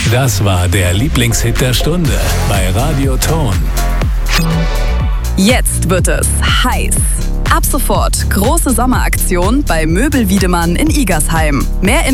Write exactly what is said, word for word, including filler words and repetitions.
Das war der Lieblingshit der Stunde bei Radio Ton. Jetzt wird es heiß. Ab sofort große Sommeraktion bei Möbel Wiedemann in Igersheim. Mehr